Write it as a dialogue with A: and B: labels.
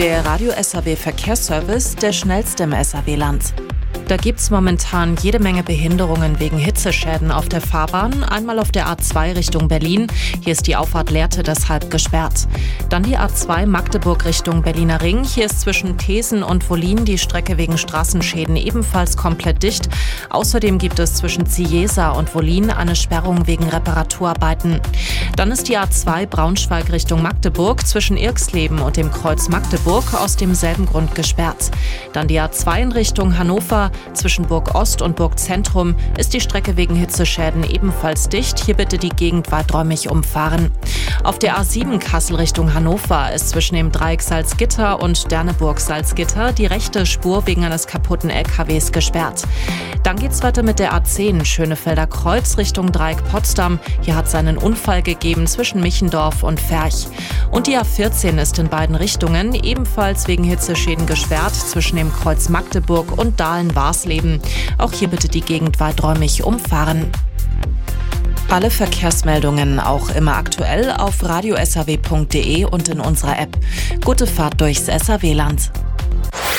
A: Der Radio SAW Verkehrsservice, der schnellste im SAW-Land. Da gibt's momentan jede Menge Behinderungen wegen Hitzeschäden auf der Fahrbahn. Einmal auf der A2 Richtung Berlin. Hier ist die Auffahrt Lehrte deshalb gesperrt. Dann die A2 Magdeburg Richtung Berliner Ring. Hier ist zwischen Thesen und Wollin die Strecke wegen Straßenschäden ebenfalls komplett dicht. Außerdem gibt es zwischen Ziesa und Wollin eine Sperrung wegen Reparaturarbeiten. Dann ist die A2 Braunschweig Richtung Magdeburg zwischen Irxleben und dem Kreuz Magdeburg aus demselben Grund gesperrt. Dann die A2 in Richtung Hannover. Zwischen Burg Ost und Burg Zentrum ist die Strecke wegen Hitzeschäden ebenfalls dicht. Hier bitte die Gegend weiträumig umfahren. Auf der A7 Kassel Richtung Hannover ist zwischen dem Dreieck Salzgitter und Derneburg-Salzgitter die rechte Spur wegen eines kaputten LKWs gesperrt. Dann geht's weiter mit der A10 Schönefelder Kreuz Richtung Dreieck Potsdam. Hier hat es einen Unfall gegeben zwischen Michendorf und Ferch. Und die A14 ist in beiden Richtungen ebenfalls wegen Hitzeschäden gesperrt zwischen dem Kreuz Magdeburg und Dahlen-Warsleben. Auch hier bitte die Gegend weiträumig umfahren. Alle Verkehrsmeldungen auch immer aktuell auf radiosaw.de und in unserer App. Gute Fahrt durchs SAW-Land.